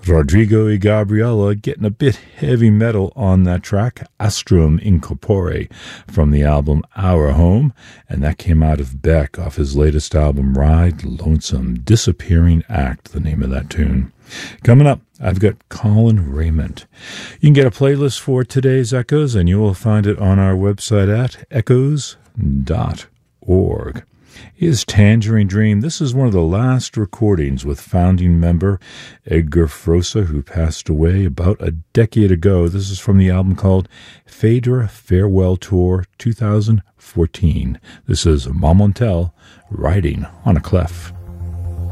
Rodrigo y Gabriela getting a bit heavy metal on that track, Astrum Incorpore, from the album Our Home, and that came out of Beck off his latest album, Ride Lonesome, Disappearing Act, the name of that tune. Coming up, I've got Colin Raymond. You can get a playlist for today's Echoes, and you will find it on our website at echoes.org. Is Tangerine Dream. This is one of the last recordings with founding member Edgar Froese, who passed away about a decade ago. This is from the album called Phaedra Farewell Tour 2014. This is Mamontel, Riding on a Clef.